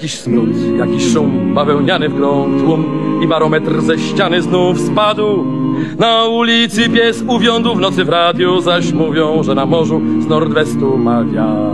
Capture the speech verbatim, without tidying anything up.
Jakiś smród, jakiś szum, bawełniany w krąg tłum i barometr ze ściany znów spadł. Na ulicy pies uwiądł, w nocy w radiu zaś mówią, że na morzu z nordwestu ma wiatr.